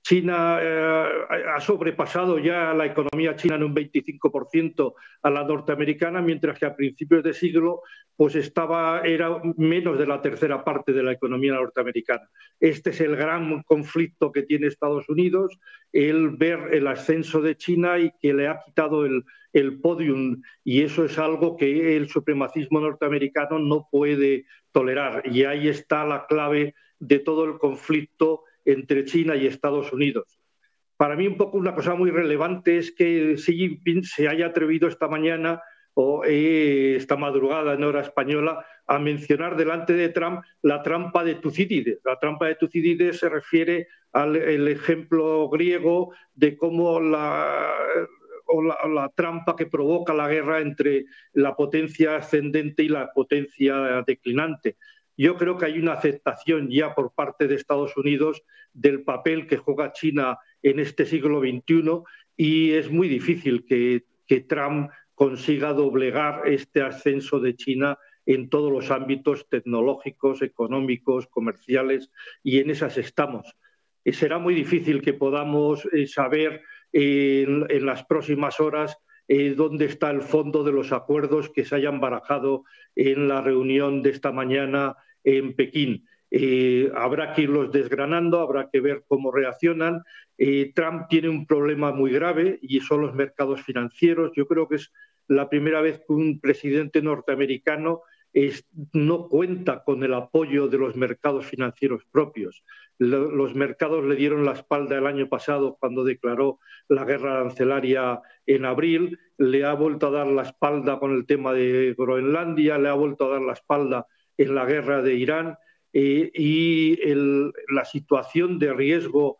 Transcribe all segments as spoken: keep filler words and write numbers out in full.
China eh, ha sobrepasado ya la economía china en un veinticinco por ciento a la norteamericana, mientras que a principios de siglo pues estaba, era menos de la tercera parte de la economía norteamericana. Este es el gran conflicto que tiene Estados Unidos, el ver el ascenso de China y que le ha quitado el, el podium, y eso es algo que el supremacismo norteamericano no puede tolerar. Y ahí está la clave de todo el conflicto entre China y Estados Unidos. Para mí un poco una cosa muy relevante es que Xi Jinping se haya atrevido esta mañana o eh, esta madrugada en hora española a mencionar delante de Trump la trampa de Tucídides. La trampa de Tucídides se refiere al el ejemplo griego de cómo la, o la, la trampa que provoca la guerra entre la potencia ascendente y la potencia declinante. Yo creo que hay una aceptación ya por parte de Estados Unidos del papel que juega China en este siglo veintiuno, y es muy difícil que, que Trump consiga doblegar este ascenso de China en todos los ámbitos tecnológicos, económicos, comerciales, y en esas estamos. Eh, será muy difícil que podamos eh, saber eh, en, en las próximas horas Eh, dónde está el fondo de los acuerdos que se hayan barajado en la reunión de esta mañana en Pekín. Eh, habrá que irlos desgranando, habrá que ver cómo reaccionan. Eh, Trump tiene un problema muy grave y son los mercados financieros. Yo creo que es la primera vez que un presidente norteamericano es, no cuenta con el apoyo de los mercados financieros propios. Los mercados le dieron la espalda el año pasado cuando declaró la guerra arancelaria en abril, le ha vuelto a dar la espalda con el tema de Groenlandia, le ha vuelto a dar la espalda en la guerra de Irán, eh, y el, la situación de riesgo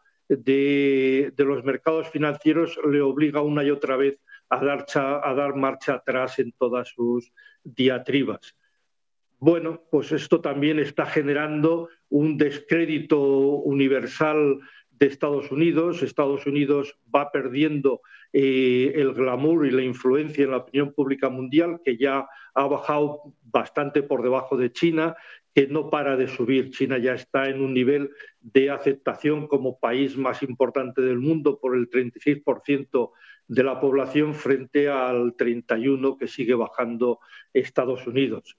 de, de los mercados financieros le obliga una y otra vez a dar, a dar marcha atrás en todas sus diatribas. Bueno, pues esto también está generando un descrédito universal de Estados Unidos. Estados Unidos va perdiendo eh, el glamour y la influencia en la opinión pública mundial, que ya ha bajado bastante por debajo de China, que no para de subir. China ya está en un nivel de aceptación como país más importante del mundo por el treinta y seis por ciento de la población frente al treinta y uno por ciento que sigue bajando Estados Unidos.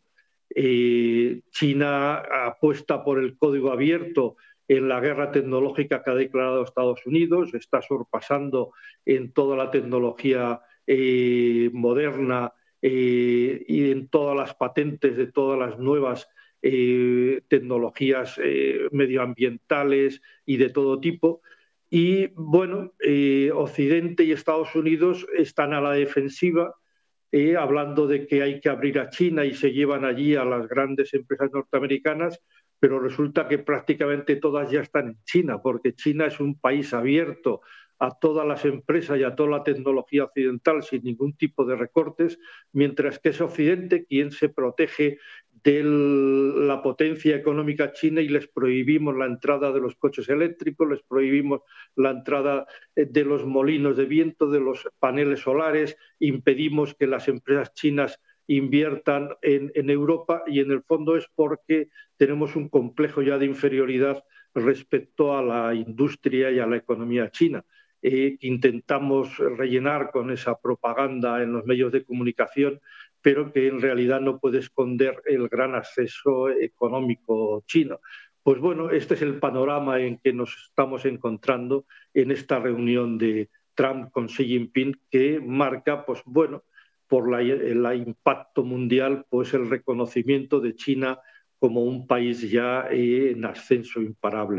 Eh, China apuesta por el código abierto en la guerra tecnológica que ha declarado Estados Unidos, está sorpasando en toda la tecnología eh, moderna eh, y en todas las patentes de todas las nuevas eh, tecnologías eh, medioambientales y de todo tipo. Y bueno, eh, Occidente y Estados Unidos están a la defensiva, Eh, hablando de que hay que abrir a China, y se llevan allí a las grandes empresas norteamericanas, pero resulta que prácticamente todas ya están en China, porque China es un país abierto a todas las empresas y a toda la tecnología occidental sin ningún tipo de recortes, mientras que es Occidente quien se protege de la potencia económica china y les prohibimos la entrada de los coches eléctricos, les prohibimos la entrada de los molinos de viento, de los paneles solares, impedimos que las empresas chinas inviertan en, en Europa, y en el fondo es porque tenemos un complejo ya de inferioridad respecto a la industria y a la economía china. Eh, que intentamos rellenar con esa propaganda en los medios de comunicación, pero que en realidad no puede esconder el gran acceso económico chino. Pues bueno, este es el panorama en que nos estamos encontrando en esta reunión de Trump con Xi Jinping, que marca, pues bueno, por la, el impacto mundial, pues el reconocimiento de China como un país ya eh, en ascenso imparable.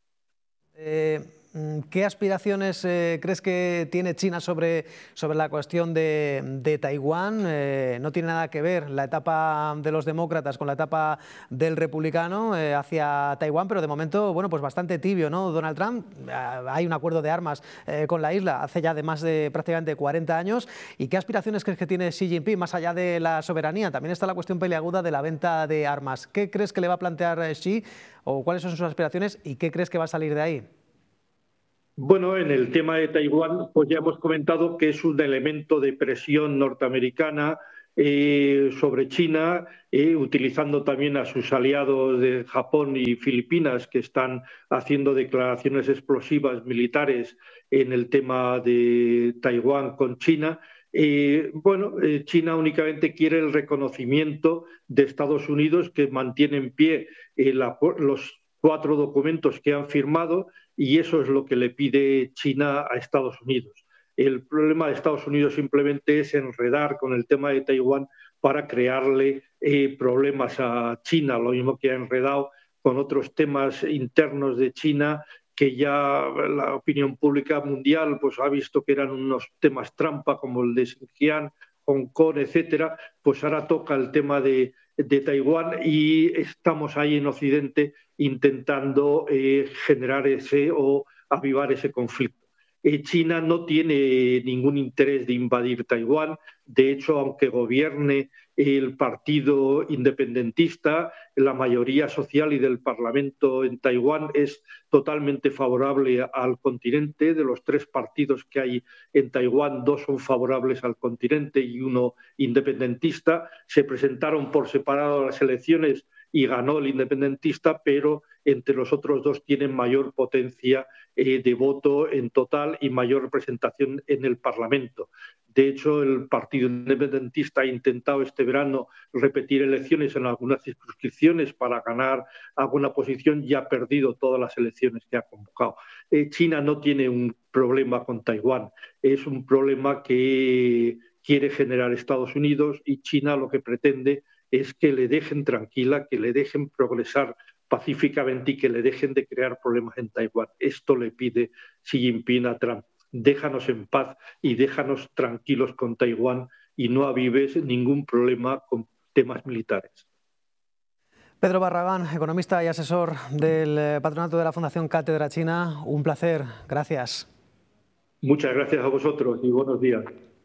Eh... ¿Qué aspiraciones eh, crees que tiene China sobre, sobre la cuestión de, de Taiwán? Eh, no tiene nada que ver la etapa de los demócratas con la etapa del republicano eh, hacia Taiwán, pero de momento, bueno, pues bastante tibio, ¿no? Donald Trump, eh, hay un acuerdo de armas eh, con la isla hace ya de más de prácticamente cuarenta años. ¿Y qué aspiraciones crees que tiene Xi Jinping más allá de la soberanía? También está la cuestión peliaguda de la venta de armas. ¿Qué crees que le va a plantear Xi, o cuáles son sus aspiraciones, y qué crees que va a salir de ahí? Bueno, en el tema de Taiwán, pues ya hemos comentado que es un elemento de presión norteamericana eh, sobre China, eh, utilizando también a sus aliados de Japón y Filipinas, que están haciendo declaraciones explosivas militares en el tema de Taiwán con China. Eh, bueno, eh, China únicamente quiere el reconocimiento de Estados Unidos, que mantiene en pie eh, la, los cuatro documentos que han firmado, y eso es lo que le pide China a Estados Unidos. El problema de Estados Unidos simplemente es enredar con el tema de Taiwán para crearle eh, problemas a China, lo mismo que ha enredado con otros temas internos de China, que ya la opinión pública mundial pues ha visto que eran unos temas trampa, como el de Xinjiang, Hong Kong, etcétera. Pues ahora toca el tema de, de Taiwán, y estamos ahí en Occidente intentando eh, generar ese o avivar ese conflicto. Eh, China no tiene ningún interés de invadir Taiwán. De hecho, aunque gobierne el partido independentista, la mayoría social y del Parlamento en Taiwán es totalmente favorable al continente. De los tres partidos que hay en Taiwán, dos son favorables al continente y uno independentista. Se presentaron por separado a las elecciones y ganó el independentista, pero entre los otros dos tienen mayor potencia eh, de voto en total y mayor representación en el Parlamento. De hecho, el Partido Independentista ha intentado este verano repetir elecciones en algunas circunscripciones para ganar alguna posición y ha perdido todas las elecciones que ha convocado. Eh, China no tiene un problema con Taiwán, es un problema que quiere generar Estados Unidos, y China lo que pretende es que le dejen tranquila, que le dejen progresar pacíficamente y que le dejen de crear problemas en Taiwán. Esto le pide Xi Jinping a Trump. Déjanos en paz y déjanos tranquilos con Taiwán y no avives ningún problema con temas militares. Pedro Barragán, economista y asesor del patronato de la Fundación Cátedra China, un placer. Gracias. Muchas gracias a vosotros y buenos días.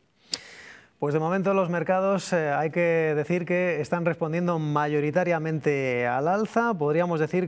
Pues de momento los mercados eh, hay que decir que están respondiendo mayoritariamente al alza. Podríamos decir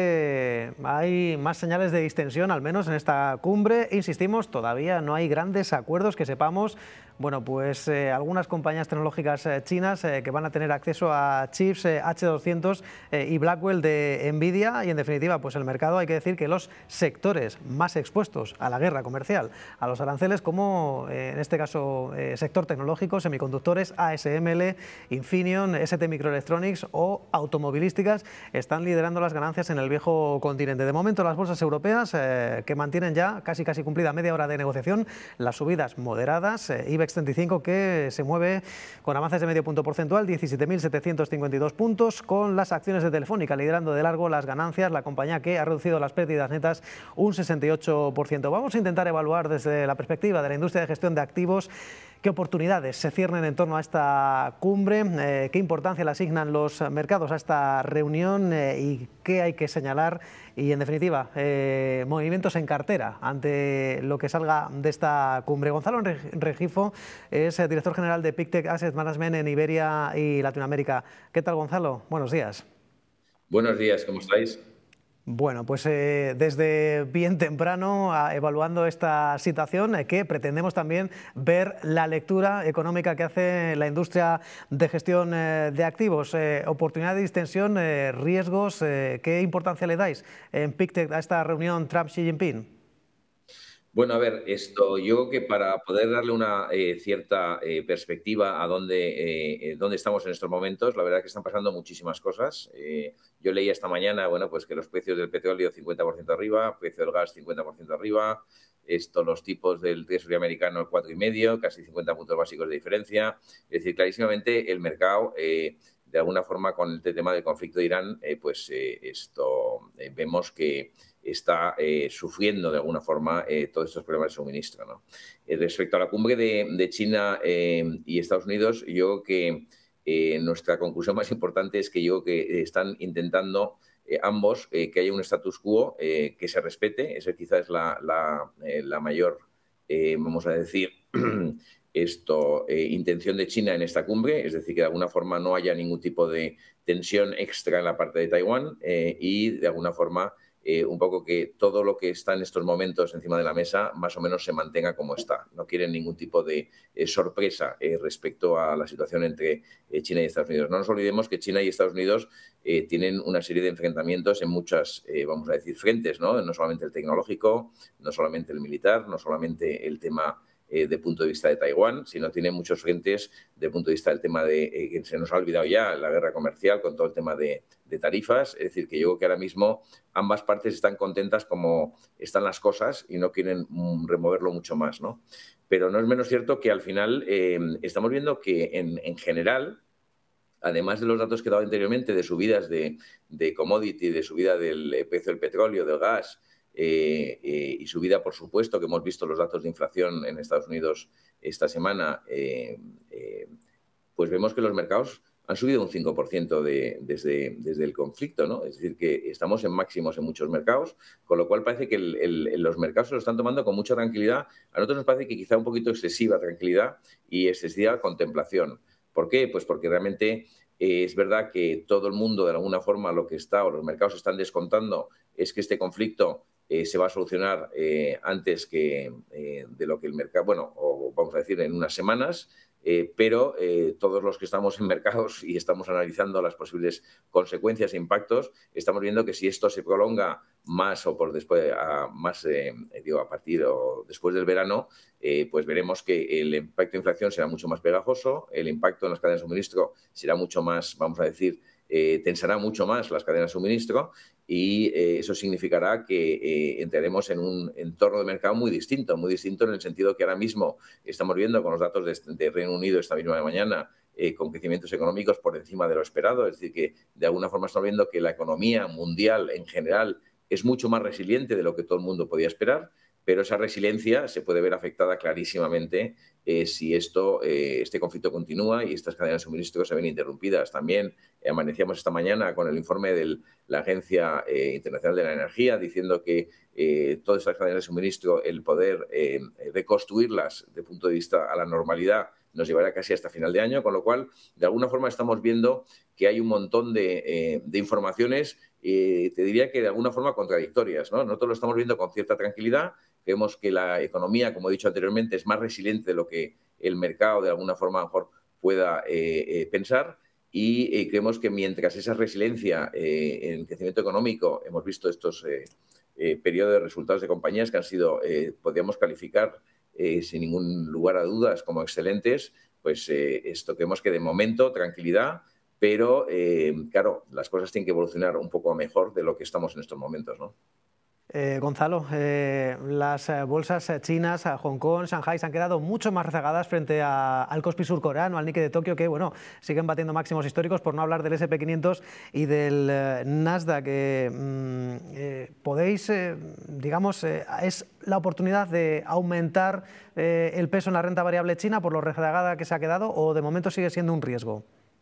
que hay más señales de distensión, al menos en esta cumbre. Insistimos, todavía no hay grandes acuerdos que sepamos. Bueno, pues eh, algunas compañías tecnológicas eh, chinas eh, que van a tener acceso a chips eh, H doscientos eh, y Blackwell de Nvidia, y en definitiva pues el mercado, hay que decir que los sectores más expuestos a la guerra comercial, a los aranceles, como eh, en este caso eh, sector tecnológico, semiconductores, A S M L, Infineon, S T Microelectronics o automovilísticas, están liderando las ganancias en el viejo continente. De momento las bolsas europeas eh, que mantienen ya casi casi cumplida media hora de negociación las subidas moderadas, eh, IBEX treinta y cinco que se mueve con avances de medio punto porcentual, diecisiete mil setecientos cincuenta y dos puntos, con las acciones de Telefónica liderando de largo las ganancias, la compañía que ha reducido las pérdidas netas un sesenta y ocho por ciento. Vamos a intentar evaluar desde la perspectiva de la industria de gestión de activos qué oportunidades se ciernen en torno a esta cumbre, eh, qué importancia le asignan los mercados a esta reunión eh, y qué hay que señalar y, en definitiva, eh, movimientos en cartera ante lo que salga de esta cumbre. Gonzalo Regifo es el director general de Pictet Asset Management en Iberia y Latinoamérica. ¿Qué tal, Gonzalo? Buenos días. Buenos días, ¿cómo estáis? Bueno, pues eh, desde bien temprano a, evaluando esta situación eh, que pretendemos también ver la lectura económica que hace la industria de gestión eh, de activos, eh, oportunidad de distensión, eh, riesgos, eh, ¿qué importancia le dais en Pictet a esta reunión Trump-Xi Jinping? Bueno, a ver, esto yo creo que para poder darle una eh, cierta eh, perspectiva a dónde, eh, dónde estamos en estos momentos, la verdad es que están pasando muchísimas cosas. Eh, yo leía esta mañana, bueno, pues que los precios del petróleo cincuenta por ciento arriba, precio del gas cincuenta por ciento arriba, esto, los tipos del Treasury americano el cuatro coma cinco, casi cincuenta puntos básicos de diferencia. Es decir, clarísimamente el mercado, eh, de alguna forma con el tema del conflicto de Irán, eh, pues eh, esto eh, vemos que está eh, sufriendo de alguna forma eh, todos estos problemas de suministro, ¿no? Eh, respecto a la cumbre de, de China eh, y Estados Unidos, yo creo que eh, nuestra conclusión más importante es que yo creo que están intentando eh, ambos eh, que haya un status quo eh, que se respete. Esa quizás es la, la, eh, la mayor, eh, vamos a decir, esto, eh, intención de China en esta cumbre, es decir, que de alguna forma no haya ningún tipo de tensión extra en la parte de Taiwán eh, y de alguna forma eh, un poco que todo lo que está en estos momentos encima de la mesa más o menos se mantenga como está. No quieren ningún tipo de eh, sorpresa eh, respecto a la situación entre eh, China y Estados Unidos. No nos olvidemos que China y Estados Unidos eh, tienen una serie de enfrentamientos en muchas, eh, vamos a decir, frentes, ¿no? No solamente el tecnológico, no solamente el militar, no solamente el tema eh, de punto de vista de Taiwán, sino tiene muchos frentes de punto de vista del tema de, eh, que se nos ha olvidado ya, la guerra comercial con todo el tema de, de tarifas. Es decir, que yo creo que ahora mismo ambas partes están contentas como están las cosas y no quieren mm, removerlo mucho más, ¿no? Pero no es menos cierto que al final eh, estamos viendo que en, en general, además de los datos que he dado anteriormente de subidas de, de commodity, de subida del precio del petróleo, del gas, eh, eh, y subida, por supuesto, que hemos visto los datos de inflación en Estados Unidos esta semana, eh, eh, pues vemos que los mercados han subido un cinco por ciento de, desde, desde el conflicto, ¿no? Es decir, que estamos en máximos en muchos mercados, con lo cual parece que el, el, los mercados se lo están tomando con mucha tranquilidad. A nosotros nos parece que quizá un poquito excesiva tranquilidad y excesiva contemplación. ¿Por qué? Pues porque realmente eh, es verdad que todo el mundo, de alguna forma, lo que está o los mercados están descontando es que este conflicto eh, se va a solucionar eh, antes que eh, de lo que el mercado, bueno, o vamos a decir en unas semanas, eh, pero eh, todos los que estamos en mercados y estamos analizando las posibles consecuencias e impactos, estamos viendo que si esto se prolonga más o por después, a, más, eh, digo, a partir o después del verano, eh, pues veremos que el impacto de inflación será mucho más pegajoso, el impacto en las cadenas de suministro será mucho más, vamos a decir, eh, tensará mucho más las cadenas de suministro y eh, eso significará que eh, entraremos en un entorno de mercado muy distinto, muy distinto en el sentido que ahora mismo estamos viendo con los datos de, de Reino Unido esta misma mañana, eh, con crecimientos económicos por encima de lo esperado, es decir, que de alguna forma estamos viendo que la economía mundial en general es mucho más resiliente de lo que todo el mundo podía esperar, pero esa resiliencia se puede ver afectada clarísimamente eh, si esto, eh, este conflicto continúa y estas cadenas de suministro se ven interrumpidas. También eh, amanecíamos esta mañana con el informe de la Agencia eh, Internacional de la Energía diciendo que eh, todas estas cadenas de suministro, el poder eh, reconstruirlas desde el punto de vista a la normalidad nos llevará casi hasta final de año, con lo cual, de alguna forma, estamos viendo que hay un montón de, eh, de informaciones, eh, te diría que de alguna forma contradictorias, ¿no? Nosotros lo estamos viendo con cierta tranquilidad, creemos que la economía, como he dicho anteriormente, es más resiliente de lo que el mercado de alguna forma a lo mejor pueda eh, eh, pensar y eh, creemos que mientras esa resiliencia eh, en el crecimiento económico, hemos visto estos eh, eh, periodos de resultados de compañías que han sido, eh, podríamos calificar eh, sin ningún lugar a dudas como excelentes, pues eh, esto creemos que de momento tranquilidad, pero eh, claro, las cosas tienen que evolucionar un poco mejor de lo que estamos en estos momentos, ¿no? Eh, Gonzalo, eh, las eh, bolsas chinas, Hong Kong, Shanghai se han quedado mucho más rezagadas frente a, al Kospi surcoreano, al Nikkei de Tokio, que bueno, siguen batiendo máximos históricos, por no hablar del ese and pe quinientos y del eh, Nasdaq. Eh, eh, podéis, eh, digamos, eh, es la oportunidad de aumentar eh, el peso en la renta variable china por lo rezagada que se ha quedado, o de momento sigue siendo un riesgo?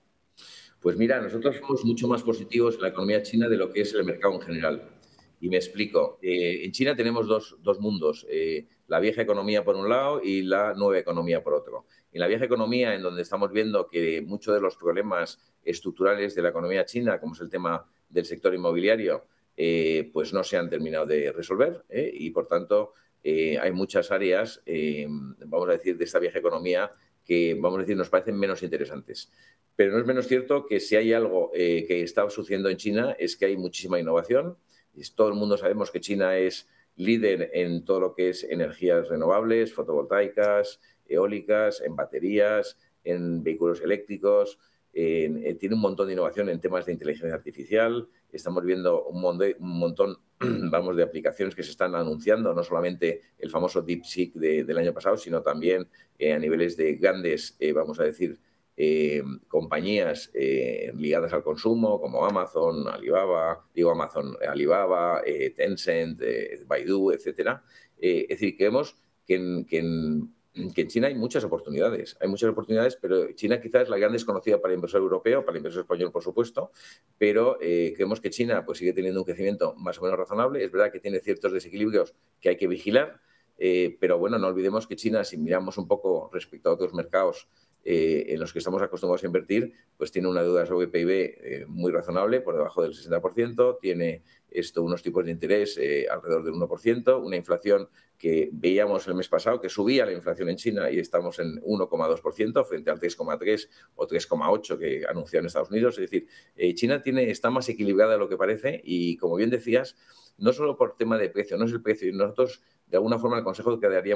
Pues mira, nosotros somos mucho más positivos en la economía china de lo que es el mercado en general. Y me explico. Eh, en China tenemos dos, dos mundos, eh, la vieja economía por un lado y la nueva economía por otro. En la vieja economía, en donde estamos viendo que muchos de los problemas estructurales de la economía china, como es el tema del sector inmobiliario, eh, pues no se han terminado de resolver eh, y, por tanto, eh, hay muchas áreas, eh, vamos a decir, de esta vieja economía que, vamos a decir, nos parecen menos interesantes. Pero no es menos cierto que si hay algo eh, que está sucediendo en China es que hay muchísima innovación. Todo el mundo sabemos que China es líder en todo lo que es energías renovables, fotovoltaicas, eólicas, en baterías, en vehículos eléctricos. En, en, tiene un montón de innovación en temas de inteligencia artificial. Estamos viendo un, mon- un montón vamos, de aplicaciones que se están anunciando, no solamente el famoso DeepSeek de, del año pasado, sino también eh, a niveles de grandes, eh, vamos a decir, Eh, compañías eh, ligadas al consumo como Amazon, Alibaba, digo Amazon, Alibaba, eh, Tencent, eh, Baidu, etcétera. Eh, es decir, creemos que en, que, en, que en China hay muchas oportunidades, hay muchas oportunidades, pero China quizás es la gran desconocida para el inversor europeo, para el inversor español, por supuesto, pero eh, creemos que China pues, sigue teniendo un crecimiento más o menos razonable. Es verdad que tiene ciertos desequilibrios que hay que vigilar, eh, pero bueno, no olvidemos que China, si miramos un poco respecto a otros mercados, eh, en los que estamos acostumbrados a invertir, pues tiene una deuda sobre P I B eh, muy razonable, por debajo del sesenta por ciento, tiene esto unos tipos de interés eh, alrededor del uno por ciento, una inflación que veíamos el mes pasado, que subía la inflación en China y estamos en uno coma dos por ciento frente al tres coma tres o tres coma ocho que anunció en Estados Unidos. Es decir, eh, China tiene, está más equilibrada de lo que parece y, como bien decías, no solo por tema de precio, no es el precio. Y nosotros, de alguna forma, el consejo que daríamos